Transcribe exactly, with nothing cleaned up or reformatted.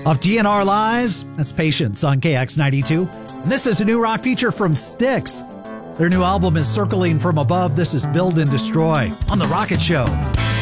Off D N R Lies, that's Patience on K X ninety-two. And this is a new rock feature from Styx. Their new album is Circling from Above. This is Build and Destroy on The Rocket Show.